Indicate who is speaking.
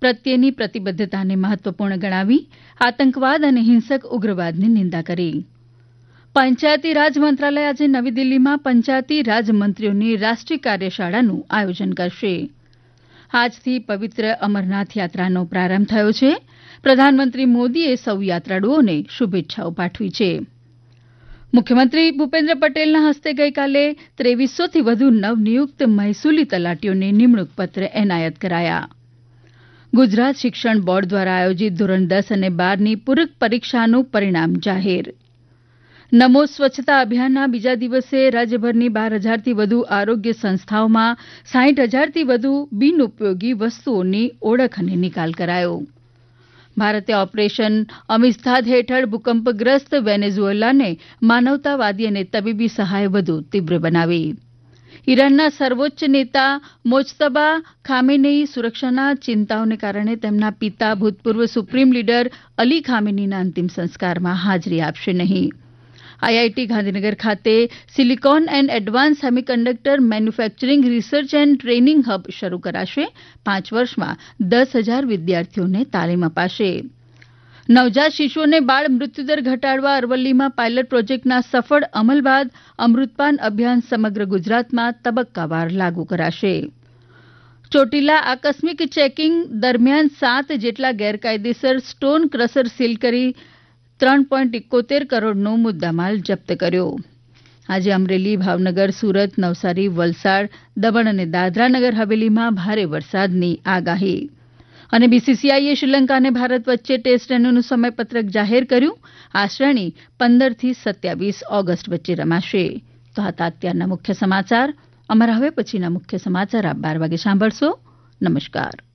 Speaker 1: પ્રત્યેની પ્રતિબદ્ધતાને મહત્વપૂર્ણ ગણાવી આતંકવાદ અને હિંસક ઉગ્રવાદની નિંદા કરી. પંચાયતી રાજ મંત્રાલય આજે નવી દિલ્હીમાં પંચાયતી રાજ મંત્રીઓની રાષ્ટ્રીય કાર્યશાળાનું આયોજન કરશે. આજથી પવિત્ર અમરનાથ યાત્રાનો પ્રારંભ થયો છે. પ્રધાનમંત્રી મોદીએ સૌ યાત્રાળુઓને શુભેચ્છાઓ પાઠવી છે. મુખ્યમંત્રી ભૂપેન્દ્ર પટેલના હસ્તે ગઈકાલે 2300થી વધુ નવનિયુક્ત મહેસૂલી તલાટીઓને નિમણૂક પત્ર એનાયત કરાયા. ગુજરાત શિક્ષણ બોર્ડ દ્વારા આયોજિત ધોરણ 10 અને 12ની પૂરક પરીક્ષાનું પરિણામ જાહેર. નમો સ્વચ્છતા અભિયાનના બીજા દિવસે રાજ્યભરની 12,000થી વધુ આરોગ્ય સંસ્થાઓમાં 60,000થી વધુ બિનઉપયોગી વસ્તુઓની ઓળખ અને નિકાલ કરાયો. ભારતે ઓપરેશન અમિસ્તાદ હેઠળ ભૂકંપગ્રસ્ત વેનેઝુએલાને માનવતાવાદી અને તબીબી સહાય વધુ તીવ્ર બનાવી. ઈરાનના સર્વોચ્ચ નેતા મોજતબા ખામેનેઈ સુરક્ષાના ચિંતાઓને કારણે તેમના પિતા ભૂતપૂર્વ સુપ્રીમ લીડર અલી ખામેનીના અંતિમ સંસ્કારમાં હાજરી આપશે નહીં. આઈઆઈટી ગાંધીનગર ખાતે silicon and advance semiconductor manufacturing research and training hub શરૂ કરાશે. 5 વર્ષમાં 10,000 વિદ્યાર્થીઓને તાલીમ અપાશે. નવજાત શિશુઓને બાળ મૃત્યુદર ઘટાડવા અરવલ્લીમાં પાયલટ પ્રોજેક્ટના સફળ અમલ બાદ અમૃતપાન અભિયાન સમગ્ર ગુજરાતમાં તબક્કાવાર લાગુ કરાશે. ચોટીલા આકસ્મિક ચેકિંગ દરમિયાન 7 જેટલા ગેરકાયદેસર સ્ટોન ક્રશર સીલ કરી 3.71 કરોડનો મુદ્દામાલ જપ્ત કર્યો. આજે અમરેલી, ભાવનગર, સુરત, નવસારી, વલસાડ, દમણ અને દાદરા નગર હવેલીમાં ભારે વરસાદની આગાહી. અને બીસીસીઆઈએ શ્રીલંકા અને ભારત વચ્ચે ટેસ્ટ રનનું સમયપત્રક જાહેર કર્યું. આ શ્રેણી 15થી 27 ઓગસ્ટ વચ્ચે રમાશે. તો આ હતા અત્યારના મુખ્ય સમાચાર. અમારા હવે પછીના મુખ્ય સમાચાર આપ 12 વાગે સાંભળશો. નમસ્કાર.